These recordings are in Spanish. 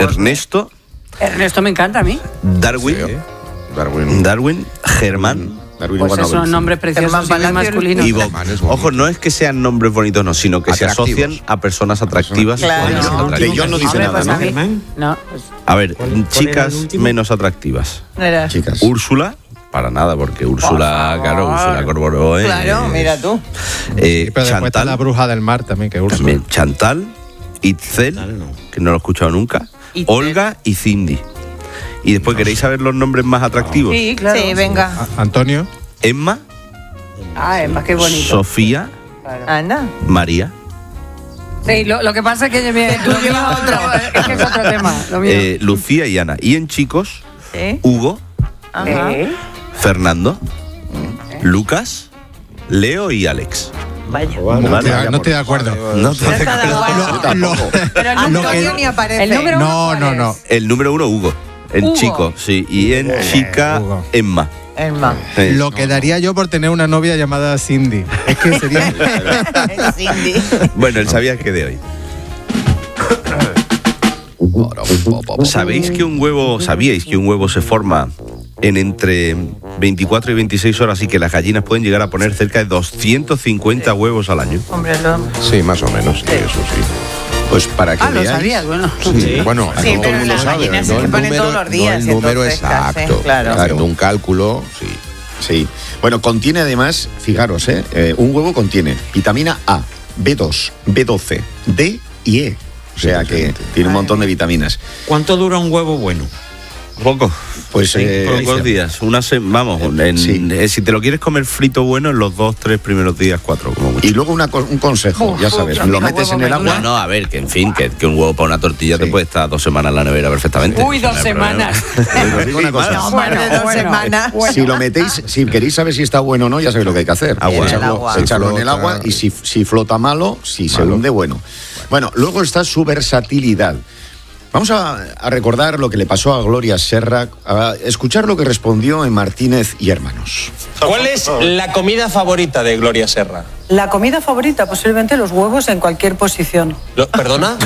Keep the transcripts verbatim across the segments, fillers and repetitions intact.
Ernesto. Ernesto me encanta a mí. Darwin. Sí. Darwin. Darwin. Germán. Darwin Pues igual es un nombre precioso y masculino. Y Bob. Ojo, no es que sean nombres bonitos, no, sino que Atractivos. se asocian a personas atractivas. Claro. Menos No, atractivas. De John no dice Hombre, nada, pues ¿no? a mí- Germán. No, pues, A ver, ¿Cuál- cuál era chicas el último? menos atractivas. Mira. Chicas. Úrsula, para nada, porque Úrsula, claro, Úrsula Corberó es. Claro, mira tú. Eh, Sí, pero después está la Chantal, bruja del mar también, que Úrsula. también. Chantal, Itzel, Chantal no. que no lo he escuchado nunca. Itzel. Olga y Cindy. Y después, ¿queréis saber los nombres más atractivos? sí, claro. Sí, venga. A- Antonio. Emma, Ah, es más que bonito. Sofía, Claro. Anda. María, Sí, lo, lo que pasa es que me- Tú lo mío llevas otro. Es que es otro tema. Lo mío. eh, Lucía y Ana. Y en chicos, Sí. Hugo, Ajá. ¿Eh? Fernando, Lucas, Leo y Alex. Vaya. No, Vale, estoy, vaya no estoy de por- acuerdo. No te No está de acuerdo. Yo tampoco. Pero el Lo Antonio que- ni aparece. El número uno, No, ¿cuál no, es? no. El número uno, Hugo. En Hugo. chico, sí. Y en chica, Hugo. Emma. Emma. Eh, Lo que daría yo por tener una novia llamada Cindy. Es que sería. Es Cindy. Bueno, él sabía que de hoy. ¿Sabéis que un huevo, sabíais que un huevo se forma en entre veinticuatro y veintiséis horas y que las gallinas pueden llegar a poner cerca de doscientos cincuenta huevos al año? Hombre, lo... Sí, más o menos, sí, eso sí. Pues para que Ah, lo veáis. sabías, bueno. Sí, bueno, Sí, no todo pero el mundo las sabe. gallinas no se el ponen número, todos los días, no el número entonces, exacto. claro. Haciendo un cálculo, sí. Sí. Bueno, contiene además, fijaros, ¿eh? Eh, un huevo contiene vitamina A, B dos, B doce, D y E. O sea que tiene un montón de vitaminas. ¿Cuánto dura un huevo bueno? Poco. Pues Sí, eh, pocos días. Una se- vamos, en- Sí. eh, si te lo quieres comer frito bueno, en los dos, tres primeros días, cuatro, como mucho. y luego una co- un consejo, Uf, ya uf, sabes, a mí lo los metes huevos en el me agua. No, no, a ver, que en fin, que, que un huevo para una tortilla te Sí. puede estar dos semanas en la nevera perfectamente. Uy, Eso dos no hay problema. semanas. Pero os digo una cosa, No, más de dos semanas. si lo metéis, si queréis saber si está bueno o no, ya sabéis lo que hay que hacer. Agua. En el Echarlo, agua. echarlo en el Si agua flota- y si, si flota malo, si se Malo. hunde, bueno. Bueno, luego está su versatilidad. Vamos a, a recordar lo que le pasó a Gloria Serra, a escuchar lo que respondió en Martínez y Hermanos. ¿Cuál es la comida favorita de Gloria Serra? La comida favorita, posiblemente los huevos en cualquier posición. Lo- ¿Perdona?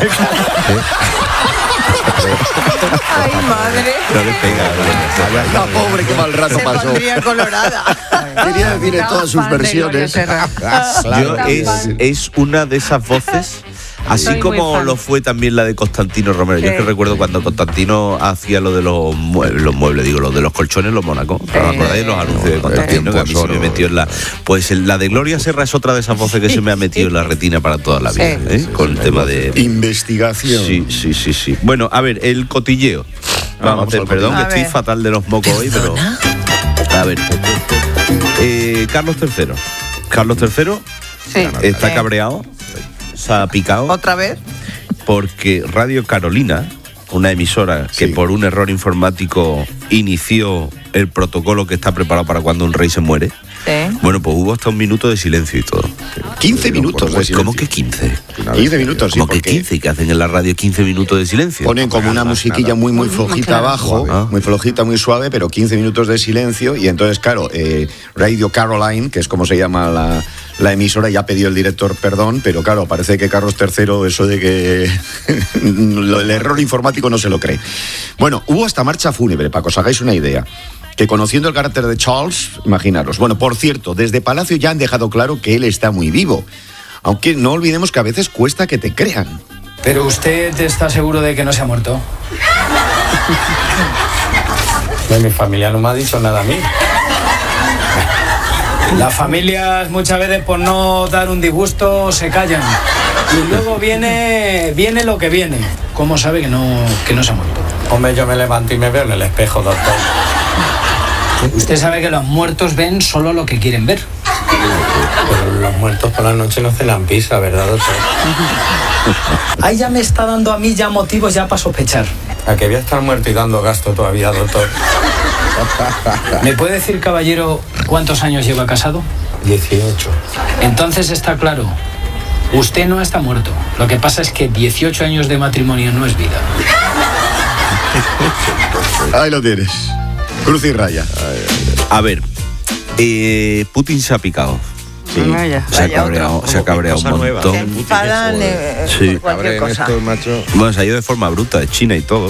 Ay, madre. No le pega, Gloria. La pobre, qué mal rato Se pasó. pondría colorada. Quería decir en Tan todas sus fan de Gloria versiones. Serra. Yo es, es una de esas voces, así Soy muy como fan. lo fue también la de Constantino Romero. Yo es que Sí. recuerdo cuando Constantino hacía lo de los muebles, los muebles, digo, lo de los colchones, los Mónacos. ¿Os acordáis de los anuncios de Constantino? Que a mí se me metió en la. Pues el- la de Gloria Serra es otra de esas voces que se me ha metido en la retina para toda la vida, Sí. ¿eh? Con el tema de. Investigación. Sí, sí, sí, sí. Bueno, a ver, el cotilleo. Vamos, a vamos hacer, al perdón, que cotilleo. A estoy ver. fatal de los mocos hoy, pero. A ver. Eh, Carlos tercero. Carlos tercero Sí. está Sí. cabreado, se ha picado, ¿Otra vez? porque Radio Carolina, una emisora que Sí. por un error informático inició el protocolo que está preparado para cuando un rey se muere, Sí. bueno, pues hubo hasta un minuto de silencio y todo. quince minutos. de Pues, ¿cómo que silencio. quince? quince minutos, sí, ¿Cómo que porque quince? ¿Que hacen en la radio quince minutos de silencio? ponen como una musiquilla muy, muy flojita claro. abajo, Suave. muy flojita, muy suave, pero quince minutos de silencio. Y entonces, claro, eh, Radio Caroline, que es como se llama la, la emisora, ya pidió el director perdón, pero claro, parece que Carlos tercero, eso de que lo- el error informático no se lo cree. Bueno, hubo hasta marcha fúnebre, para que os hagáis una idea. Que conociendo el carácter de Charles, imaginaros. Bueno, por cierto, desde Palacio ya han dejado claro que él está muy vivo. Aunque no olvidemos que a veces cuesta que te crean. Pero usted está seguro de que no se ha muerto. Mi familia no me ha dicho nada a mí. Las familias muchas veces por no dar un disgusto se callan. Y luego viene, viene lo que viene. ¿Cómo sabe que no, que no se ha muerto? Hombre, yo me levanto y me veo en el espejo, doctor. Usted sabe que los muertos ven solo lo que quieren ver. Pero los muertos por la noche no cenan pizza, ¿verdad, doctor? Ahí ya me está dando a mí ya motivos ya para sospechar. ¿A que voy a estar muerto y dando gasto todavía, doctor? ¿Me puede decir, caballero, cuántos años lleva casado? dieciocho. Entonces está claro, usted no está muerto. Lo que pasa es que dieciocho años de matrimonio no es vida. Ahí lo tienes. Cruz y raya. A ver, eh, Putin se ha picado. Sí. Vaya. Se ha Vaya cabreado, otro. se ha cabreado un Cosa nueva. Se montón. enfadan eh, Sí. por cualquier Cabren cosa. estos, macho. Bueno, se ha ido de forma bruta de China y todo.